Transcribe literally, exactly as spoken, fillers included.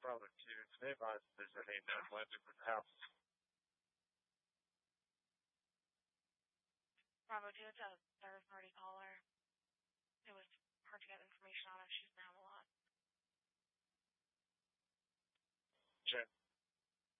Bravo two. Today advised there's a known weapon with the house. Bravo two, it's a third party caller. It was hard to get information on it. She's down a lot. Check.